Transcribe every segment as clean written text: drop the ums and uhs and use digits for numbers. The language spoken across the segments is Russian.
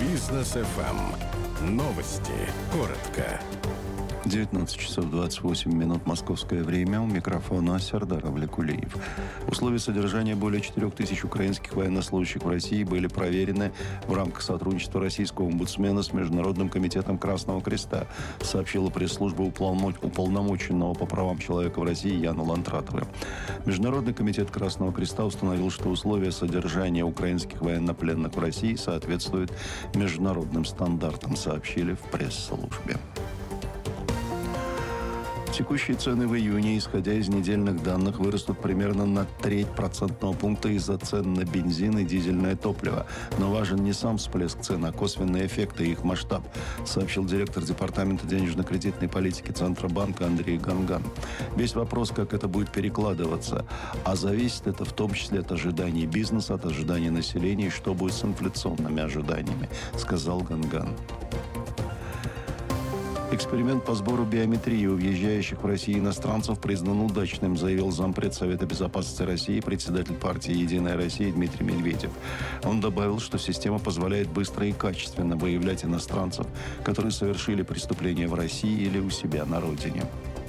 Бизнес ФМ. Новости. Коротко. 19 часов 28 минут московское время. У микрофона Сердар Авликулиев. Условия содержания более 4000 украинских военнослужащих в России были проверены в рамках сотрудничества российского омбудсмена с Международным комитетом Красного Креста, сообщила пресс-служба уполномоченного по правам человека в России Яна Лантратова. Международный комитет Красного Креста установил, что условия содержания украинских военнопленных в России соответствуют международным стандартам, сообщили в пресс-службе. Текущие цены в июне, исходя из недельных данных, вырастут примерно на 0,3 процентного пункта из-за цен на бензин и дизельное топливо. Но важен не сам всплеск цен, а косвенные эффекты и их масштаб, сообщил директор Департамента денежно-кредитной политики Центробанка Андрей Ганган. Весь вопрос, как это будет перекладываться. А зависит это в том числе от ожиданий бизнеса, от ожиданий населения и что будет с инфляционными ожиданиями, сказал Ганган. Эксперимент по сбору биометрии у въезжающих в Россию иностранцев признан удачным, заявил зампред Совета безопасности России, председатель партии «Единая Россия» Дмитрий Медведев. Он добавил, что система позволяет быстро и качественно выявлять иностранцев, которые совершили преступления в России или у себя на родине.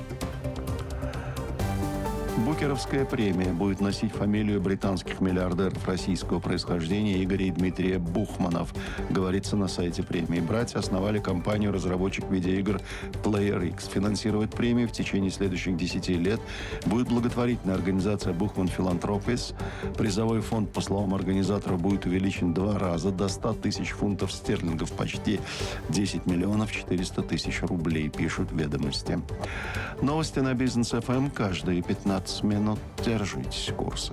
Букеровская премия будет носить фамилию британских миллиардеров российского происхождения Игоря и Дмитрия Бухманов, говорится на сайте премии. Братья основали компанию-разработчик видеоигр PlayerX. Финансировать премию в течение следующих 10 лет будет благотворительная организация Buchman Philanthropies. Призовой фонд, по словам организаторов, будет увеличен 2 раза до 100 тысяч фунтов стерлингов, почти 10 миллионов 400 тысяч рублей, пишут «Ведомости». Новости на Бизнес ФМ каждые 15 минут. Держитесь курса.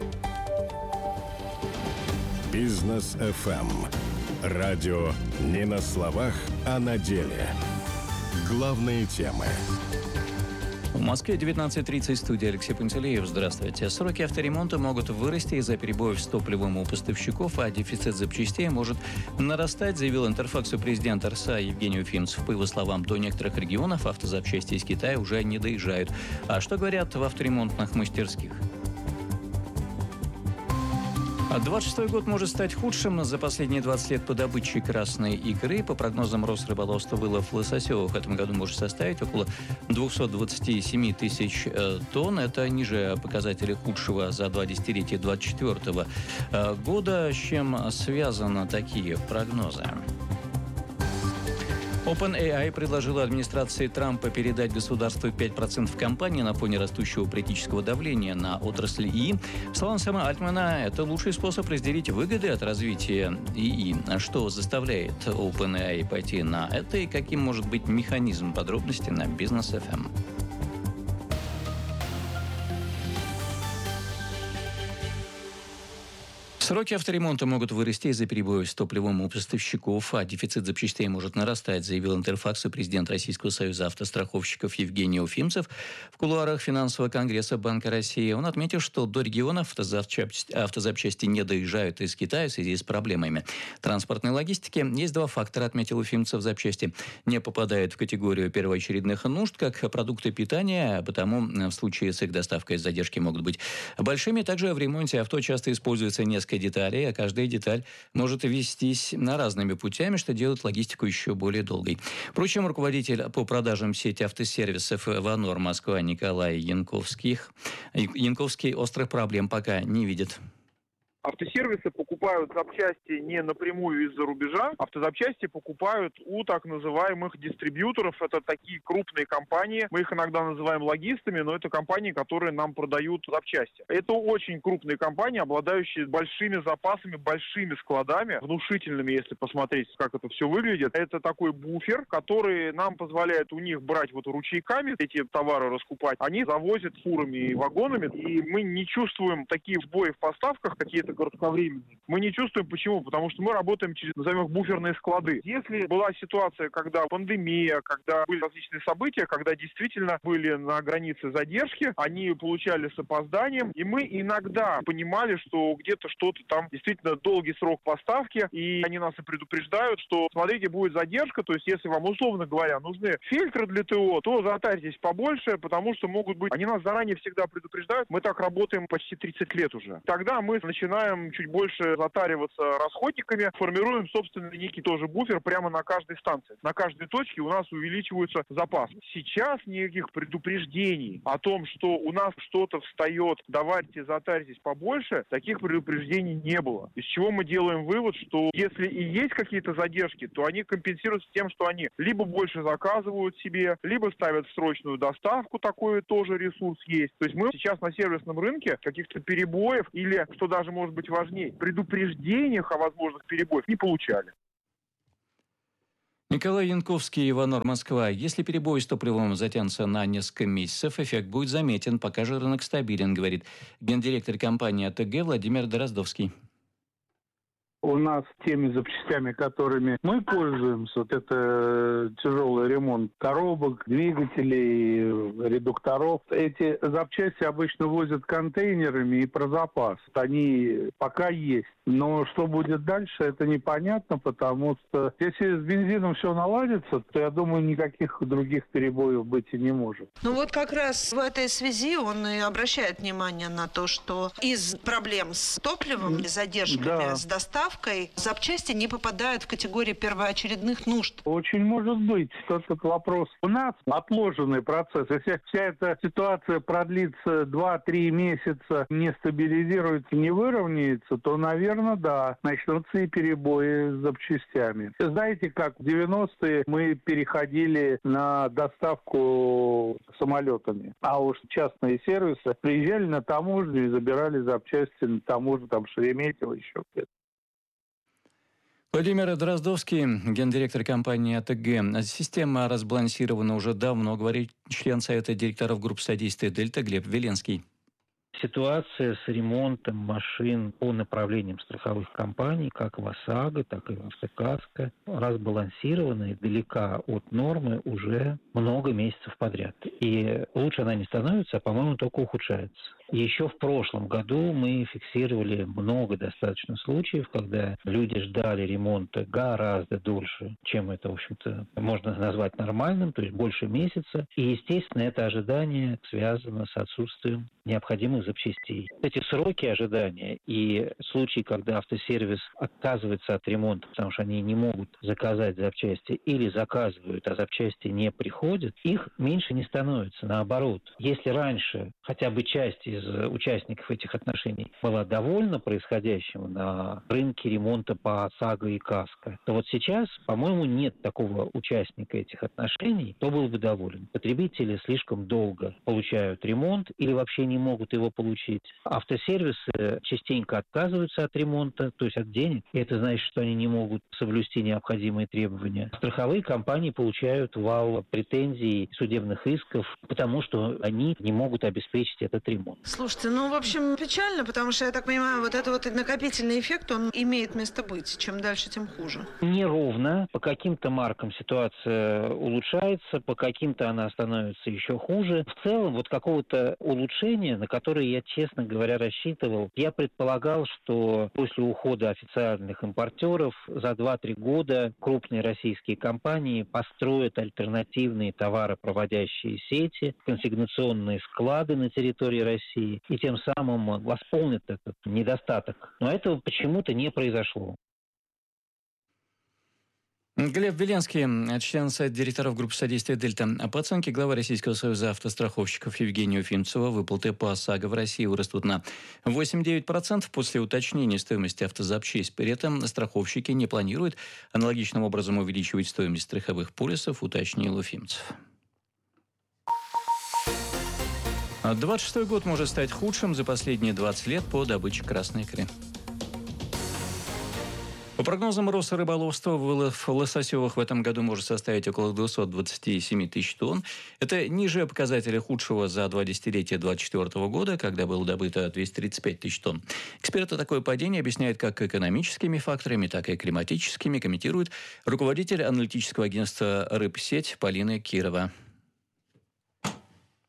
Бизнес ФМ. Радио не на словах, а на деле. Главные темы. В Москве 19:30, студия Алексей Пантелеев. Здравствуйте. Сроки авторемонта могут вырасти из-за перебоев с топливом у поставщиков, а дефицит запчастей может нарастать, заявил Интерфаксу президент РСА Евгений Уфимцев. По его словам, до некоторых регионов автозапчасти из Китая уже не доезжают. А что говорят в авторемонтных мастерских? 26-й год может стать худшим за последние 20 лет по добыче красной икры. По прогнозам Росрыболовства, вылов лососевого в этом году может составить около 227 тысяч тонн. Это ниже показателя худшего за 2 десятилетия 2024 года. С чем связаны такие прогнозы? OpenAI предложила администрации Трампа передать государству 5% компании на фоне растущего политического давления на отрасль ИИ. По словам Сэма Альтмана, это лучший способ разделить выгоды от развития ИИ. Что заставляет OpenAI пойти на это и каким может быть механизм? Подробности на Бизнес ФМ. Сроки авторемонта могут вырасти из-за перебоев с топливом у поставщиков, а дефицит запчастей может нарастать, заявил Интерфаксу президент Российского союза автостраховщиков Евгений Уфимцев в кулуарах финансового конгресса Банка России. Он отметил, что до регионов автозапчасти не доезжают из Китая в связи с проблемами транспортной логистики. Есть 2 фактора, отметил Уфимцев. Запчасти не попадают в категорию первоочередных нужд, как продукты питания, потому в случае с их доставкой задержки могут быть большими. Также в ремонте авто часто используется несколько деталей, а каждая деталь может вестись разными путями, что делает логистику еще более долгой. Впрочем, руководитель по продажам сети автосервисов «Ванор Москва» Николай Янковский острых проблем пока не видит. Автосервисы покупают запчасти не напрямую из-за рубежа. Автозапчасти покупают у так называемых дистрибьюторов. Это такие крупные компании. Мы их иногда называем логистами, но это компании, которые нам продают запчасти. Это очень крупные компании, обладающие большими запасами, большими складами, внушительными, если посмотреть, как это все выглядит. Это такой буфер, который нам позволяет у них брать ручейками эти товары раскупать. Они завозят фурами и вагонами, и мы не чувствуем такие сбои в поставках, какие-то кратковременные. Мы не чувствуем. Почему? Потому что мы работаем через, назовем их, буферные склады. Если была ситуация, когда пандемия, когда были различные события, когда действительно были на границе задержки, они получали с опозданием, и мы иногда понимали, что где-то что-то там действительно долгий срок поставки, и они нас и предупреждают, что, смотрите, будет задержка, то есть если вам, условно говоря, нужны фильтры для ТО, то затарьтесь побольше, потому что могут быть... Они нас заранее всегда предупреждают. Мы так работаем почти 30 лет уже. Тогда мы начинаем начинаем чуть больше затариваться расходниками, формируем собственный некий тоже буфер прямо на каждой станции. На каждой точке у нас увеличиваются запасы. Сейчас никаких предупреждений о том, что у нас что-то встает, давайте затарьтесь побольше, таких предупреждений не было. Из чего мы делаем вывод, что если и есть какие-то задержки, то они компенсируются тем, что они либо больше заказывают себе, либо ставят в срочную доставку, такой тоже ресурс есть. То есть мы сейчас на сервисном рынке каких-то перебоев или, что даже может быть важнее, предупреждениях о возможных перебоях не получали. Николай Янковский, Иванор, Москва. Если перебои с топливом затянутся на несколько месяцев, эффект будет заметен, пока же рынок стабилен, говорит гендиректор компании АТГ Владимир Дроздовский. У нас теми запчастями, которыми мы пользуемся, вот это тяжелый ремонт коробок, двигателей, редукторов. Эти запчасти обычно возят контейнерами и про запас. Они пока есть. Но что будет дальше, это непонятно, потому что если с бензином все наладится, то, я думаю, никаких других перебоев быть и не может. Ну вот как раз в этой связи он и обращает внимание на то, что из проблем с топливом, задержками с доставкой, запчасти не попадают в категорию первоочередных нужд. Очень может быть этот вопрос. У нас отложенный процесс. Если вся эта ситуация продлится 2-3 месяца, не стабилизируется, не выровняется, то, наверное, да, начнутся и перебои с запчастями. Знаете, как в 90-е мы переходили на доставку самолетами, а уж частные сервисы приезжали на таможню и забирали запчасти на таможню, там Шереметьево еще где-то. Владимир Дроздовский, гендиректор компании АТГ. Система разбалансирована уже давно, говорит член Совета директоров группы содействия «Дельта» Глеб Веленский. Ситуация с ремонтом машин по направлениям страховых компаний, как в ОСАГО, так и в Автокаско, разбалансирована и далека от нормы уже много месяцев подряд. И лучше она не становится, а, по-моему, только ухудшается. Еще в прошлом году мы фиксировали много достаточно случаев, когда люди ждали ремонта гораздо дольше, чем это, в общем-то, можно назвать нормальным, то есть больше месяца. И, естественно, это ожидание связано с отсутствием необходимых запчастей. Эти сроки ожидания и случаи, когда автосервис отказывается от ремонта, потому что они не могут заказать запчасти или заказывают, а запчасти не приходят, их меньше не становится. Наоборот, если раньше хотя бы часть из участников этих отношений была довольна происходящим на рынке ремонта по ОСАГО и КАСКО, то вот сейчас, по-моему, нет такого участника этих отношений, кто был бы доволен. Потребители слишком долго получают ремонт или вообще не могут его получить. Автосервисы частенько отказываются от ремонта, то есть от денег, и это значит, что они не могут соблюсти необходимые требования. Страховые компании получают вал претензий, судебных исков, потому что они не могут обеспечить этот ремонт. Слушайте, в общем, печально, потому что, я так понимаю, вот этот вот накопительный эффект, он имеет место быть. Чем дальше, тем хуже. Неровно. По каким-то маркам ситуация улучшается, по каким-то она становится еще хуже. В целом, вот какого-то улучшения, на которое я, честно говоря, рассчитывал, я предполагал, что после ухода официальных импортеров за 2-3 года крупные российские компании построят альтернативные товаропроводящие сети, консигнационные склады на территории России и тем самым восполнит этот недостаток. Но этого почему-то не произошло. Глеб Веленский, член Совета директоров группы содействия «Дельта». По оценке главы Российского союза автостраховщиков Евгения Уфимцева, выплаты по ОСАГО в России вырастут на 8-9% после уточнения стоимости автозапчасть. При этом страховщики не планируют аналогичным образом увеличивать стоимость страховых полисов, уточнил Уфимцев. 26-й год может стать худшим за последние 20 лет по добыче красной икры. По прогнозам Росрыболовства, вылов лососевых в этом году может составить около 227 тысяч тонн. Это ниже показателя худшего за 2 десятилетия 2024 года, когда было добыто 235 тысяч тонн. Эксперты такое падение объясняют как экономическими факторами, так и климатическими, комментирует руководитель аналитического агентства «Рыбсеть» Полина Кирова. В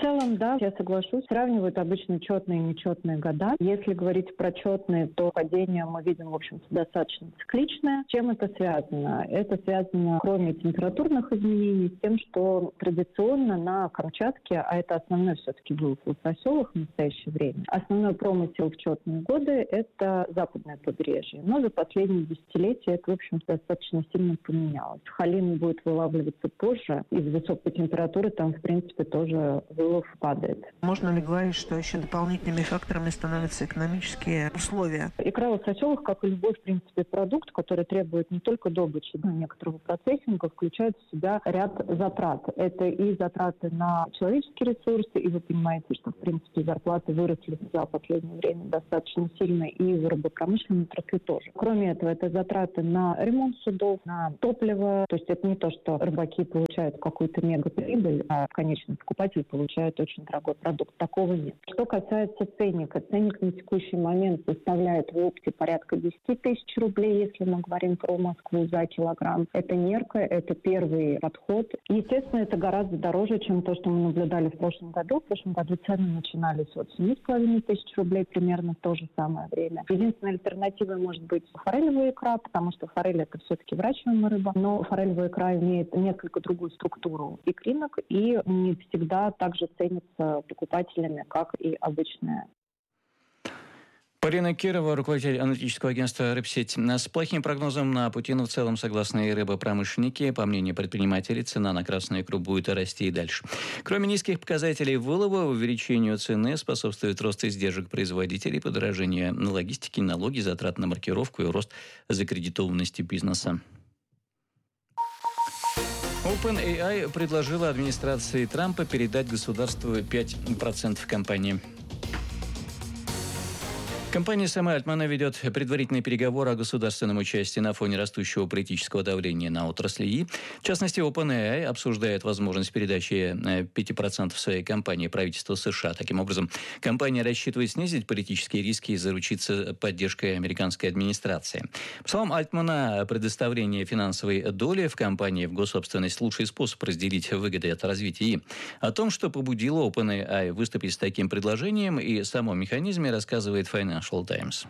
целом, да, я соглашусь. Сравнивают обычно четные и нечетные года. Если говорить про четные, то падение мы видим, в общем-то, достаточно цикличное. С чем это связано? Это связано, кроме температурных изменений, с тем, что традиционно на Камчатке, а это основной все-таки вылов в лососевых в настоящее время, основной промысел в четные годы – это западное побережье. Но за последние десятилетия это, в общем-то, достаточно сильно поменялось. Халин будет вылавливаться позже. Из высокой температуры там, в принципе, тоже вылов падает. Можно ли говорить, что еще дополнительными факторами становятся экономические условия? Икра лососевых, как и любой, в принципе, продукт, который требует не только добычи, но и некоторого процессинга, включает в себя ряд затрат. Это и затраты на человеческие ресурсы, и вы понимаете, что, в принципе, зарплаты выросли за последнее время достаточно сильно, и в рыбопромышленной отрасли тоже. Кроме этого, это затраты на ремонт судов, на топливо. То есть это не то, что рыбаки получают какую-то мегаприбыль, а конечный покупатель получает очень дорогой продукт. Такого нет. Что касается ценника. Ценник на текущий момент составляет в опте порядка 10 тысяч рублей, если мы говорим про Москву, за килограмм. Это мерка, это первый подход. Естественно, это гораздо дороже, чем то, что мы наблюдали в прошлом году. В прошлом году цены начинались от 7,5 тысяч рублей примерно в то же самое время. Единственной альтернативой может быть форелевая икра, потому что форель – это все-таки выращиваемая рыба, но форелевая икра имеет несколько другую структуру икринок и не всегда также ценится покупателями, как и обычная. Полина Кирова, руководитель аналитического агентства «Рыбсеть». С плохим прогнозом на Путину в целом согласны и рыбопромышленники. По мнению предпринимателей, цена на красную икру будет расти и дальше. Кроме низких показателей вылова, увеличению цены способствует рост издержек производителей, подорожание на логистике, налоги, затрат на маркировку и рост закредитованности бизнеса. OpenAI предложила администрации Трампа передать государству 5% компании. Компания Сэма Альтмана ведет предварительные переговоры о государственном участии на фоне растущего политического давления на отрасли. И, в частности, OpenAI обсуждает возможность передачи 5% своей компании правительству США. Таким образом, компания рассчитывает снизить политические риски и заручиться поддержкой американской администрации. По словам Альтмана, предоставление финансовой доли в компании в госсобственность – лучший способ разделить выгоды от развития. И о том, что побудило OpenAI выступить с таким предложением и самом механизме, рассказывает Financial Times.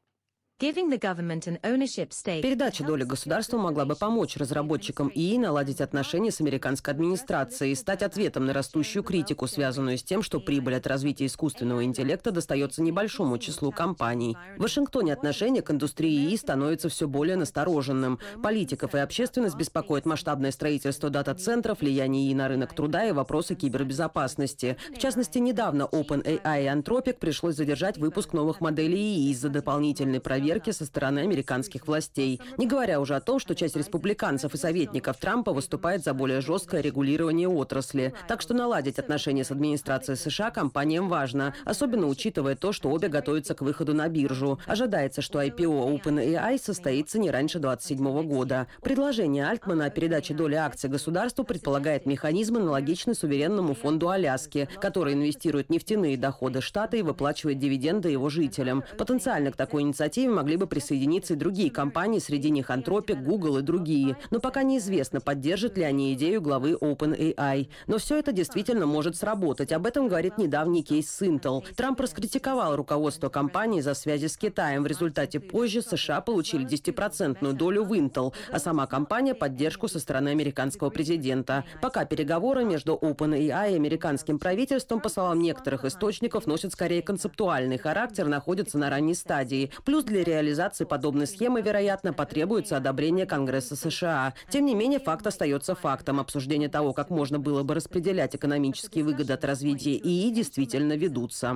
Передача доли государства могла бы помочь разработчикам ИИ наладить отношения с американской администрацией и стать ответом на растущую критику, связанную с тем, что прибыль от развития искусственного интеллекта достается небольшому числу компаний. В Вашингтоне отношение к индустрии ИИ становится все более настороженным. Политиков и общественность беспокоит масштабное строительство дата-центров, влияние ИИ на рынок труда и вопросы кибербезопасности. В частности, недавно OpenAI и Anthropic пришлось задержать выпуск новых моделей ИИ из-за дополнительной проверки со стороны американских властей. Не говоря уже о том, что часть республиканцев и советников Трампа выступает за более жесткое регулирование отрасли. Так что наладить отношения с администрацией США компаниям важно, особенно учитывая то, что обе готовятся к выходу на биржу. Ожидается, что IPO OpenAI состоится не раньше 2027 года. Предложение Альтмана о передаче доли акций государству предполагает механизм, аналогичный суверенному фонду Аляски, который инвестирует нефтяные доходы штата и выплачивает дивиденды его жителям. Потенциально к такой инициативе могли бы присоединиться и другие компании, среди них Anthropic, Google и другие. Но пока неизвестно, поддержат ли они идею главы OpenAI. Но все это действительно может сработать. Об этом говорит недавний кейс с Intel. Трамп раскритиковал руководство компании за связи с Китаем. В результате позже США получили 10% долю в Intel, а сама компания – поддержку со стороны американского президента. Пока переговоры между OpenAI и американским правительством, по словам некоторых источников, носят скорее концептуальный характер, находятся на ранней стадии. Плюс для реализации подобной схемы, вероятно, потребуется одобрение Конгресса США. Тем не менее, факт остается фактом. Обсуждение того, как можно было бы распределять экономические выгоды от развития ИИ, действительно ведутся.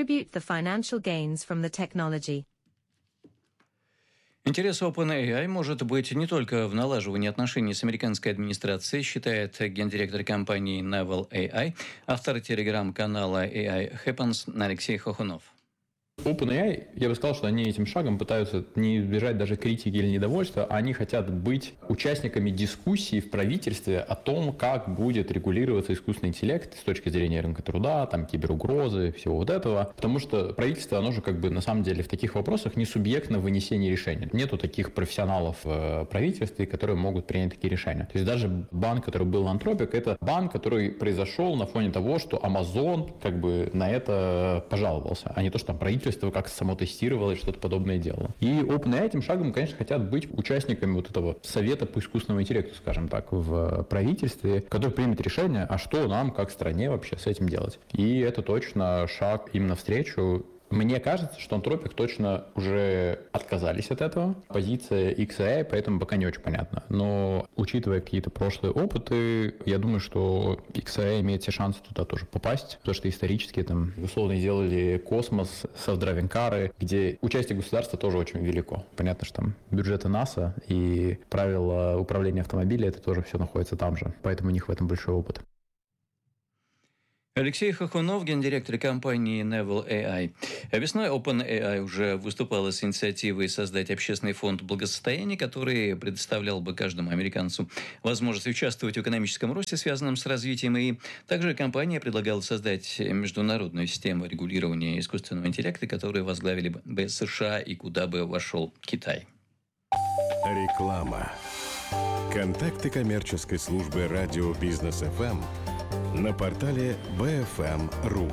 Интерес OpenAI может быть не только в налаживании отношений с американской администрацией, считает гендиректор компании Naval AI, автор телеграм-канала AI Happens Алексей Хохунов. OpenAI, я бы сказал, что они этим шагом пытаются не избежать даже критики или недовольства, а они хотят быть участниками дискуссии в правительстве о том, как будет регулироваться искусственный интеллект с точки зрения рынка труда, там, киберугрозы, всего вот этого. Потому что правительство, оно же как бы на самом деле в таких вопросах не субъектно в вынесении решений. Нету таких профессионалов в правительстве, которые могут принять такие решения. То есть даже банк, который был Anthropic, это банк, который произошел на фоне того, что Amazon как бы на это пожаловался, а не то, что там правительство как-то само тестировало и что-то подобное делало. И OpenAI этим шагом, конечно, хотят быть участниками вот этого совета по искусственному интеллекту, скажем так, в правительстве, который примет решение, а что нам, как стране, вообще с этим делать. И это точно шаг им навстречу. Мне кажется, что Anthropic точно уже отказались от этого. Позиция XAI, поэтому пока не очень понятна. Но, учитывая какие-то прошлые опыты, я думаю, что XAI имеет все шансы туда тоже попасть. Потому что исторически там условно сделали космос, self-driving кары, где участие государства тоже очень велико. Понятно, что там бюджеты NASA и правила управления автомобилем, это тоже все находится там же. Поэтому у них в этом большой опыт. Алексей Хохунов, гендиректор компании Neville AI. Весной OpenAI уже выступала с инициативой создать общественный фонд благосостояния, который предоставлял бы каждому американцу возможность участвовать в экономическом росте, связанном с развитием ИИ. Также компания предлагала создать международную систему регулирования искусственного интеллекта, которую возглавили бы США и куда бы вошел Китай. Реклама. Контакты коммерческой службы радио Бизнес ФМ на портале BFM.ru.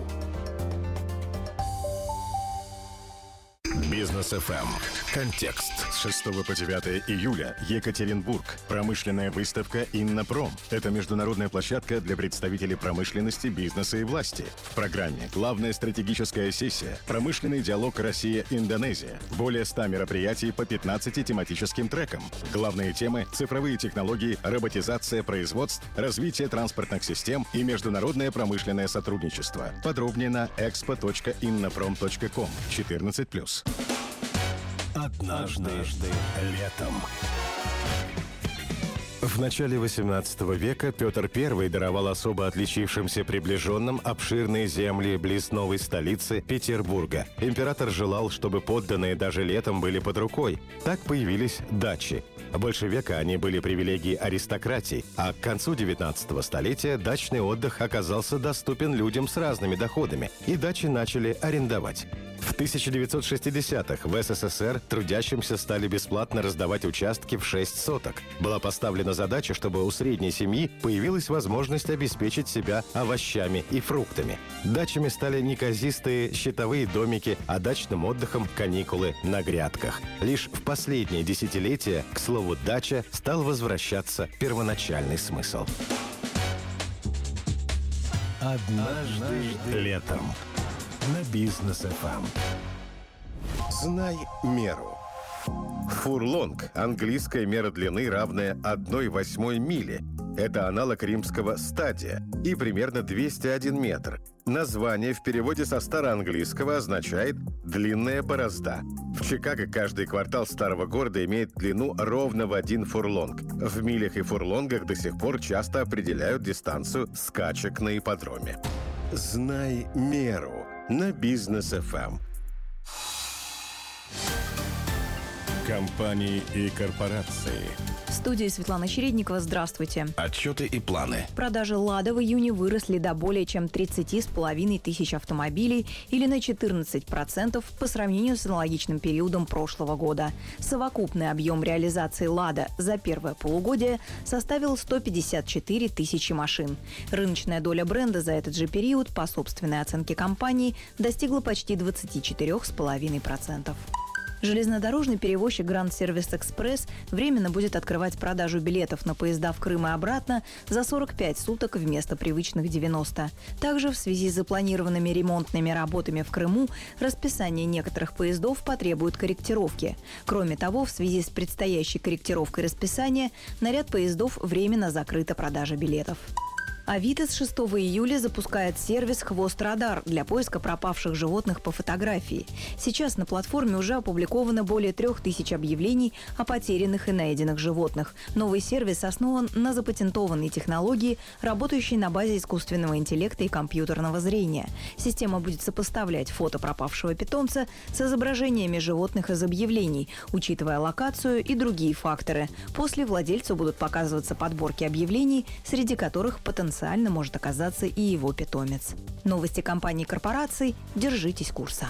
Бизнес ФМ. Контекст. С 6 по 9 июля. Екатеринбург. Промышленная выставка «Иннопром». Это международная площадка для представителей промышленности, бизнеса и власти. В программе главная стратегическая сессия, промышленный диалог Россия-Индонезия. Более 100 мероприятий по 15 тематическим трекам. Главные темы – цифровые технологии, роботизация производств, развитие транспортных систем и международное промышленное сотрудничество. Подробнее на expo.innoprom.com. 14+. Однажды летом. В начале XVIII века Петр I даровал особо отличившимся приближенным обширные земли близ новой столицы Петербурга. Император желал, чтобы подданные даже летом были под рукой. Так появились дачи. Больше века они были привилегией аристократии, а к концу 19 столетия дачный отдых оказался доступен людям с разными доходами, и дачи начали арендовать. В 1960-х в СССР трудящимся стали бесплатно раздавать участки в 6 соток. Была поставлена задача, чтобы у средней семьи появилась возможность обеспечить себя овощами и фруктами. Дачами стали неказистые щитовые домики, а дачным отдыхом – каникулы на грядках. Лишь в последние десятилетия, к слову, дача стал возвращаться первоначальный смысл. Однажды летом. На Бизнес ФМ. Знай меру. Фурлонг – английская мера длины, равная 1/8 мили. Это аналог римского стадия и примерно 201 метр. Название в переводе со староанглийского означает «длинная борозда». В Чикаго каждый квартал старого города имеет длину ровно в 1 фурлонг. В милях и фурлонгах до сих пор часто определяют дистанцию скачек на ипподроме. Знай меру. На Бизнес ФМ. Компании и корпорации. В студии Светлана Чередникова. Здравствуйте. Отчеты и планы. Продажи «Лада» в июне выросли до более чем 30,5 тысяч автомобилей или на 14% по сравнению с аналогичным периодом прошлого года. Совокупный объем реализации «Лада» за первое полугодие составил 154 тысячи машин. Рыночная доля бренда за этот же период, по собственной оценке компании, достигла почти 24,5%. Железнодорожный перевозчик Grand Service Express временно будет открывать продажу билетов на поезда в Крым и обратно за 45 суток вместо привычных 90. Также в связи с запланированными ремонтными работами в Крыму расписание некоторых поездов потребует корректировки. Кроме того, в связи с предстоящей корректировкой расписания на ряд поездов временно закрыта продажа билетов. Авито с 6 июля запускает сервис «Хвост Радар» для поиска пропавших животных по фотографии. Сейчас на платформе уже опубликовано более 3000 объявлений о потерянных и найденных животных. Новый сервис основан на запатентованной технологии, работающей на базе искусственного интеллекта и компьютерного зрения. Система будет сопоставлять фото пропавшего питомца с изображениями животных из объявлений, учитывая локацию и другие факторы. После владельцу будут показываться подборки объявлений, среди которых потенциально может оказаться и его питомец. Новости компаний и корпораций. Держитесь курса.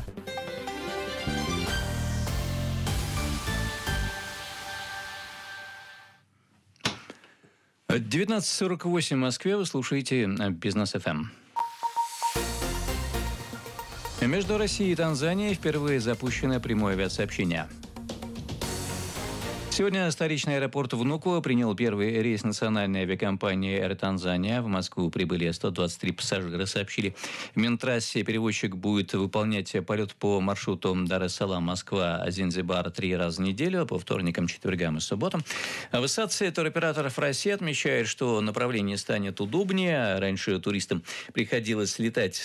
19:48 в Москве. Вы слушаете Бизнес ФМ. Между Россией и Танзанией впервые запущено прямое авиасообщение. Сегодня столичный аэропорт Внуково принял первый рейс национальной авиакомпании Air Tanzania. В Москву прибыли 123 пассажира, сообщили. В Минтрассе перевозчик будет выполнять полет по маршруту Дар-эс-Салам-Москва-Занзибар 3 раза в неделю, по вторникам, четвергам и субботам. В ассоциации туроператоров России отмечает, что направление станет удобнее. Раньше туристам приходилось летать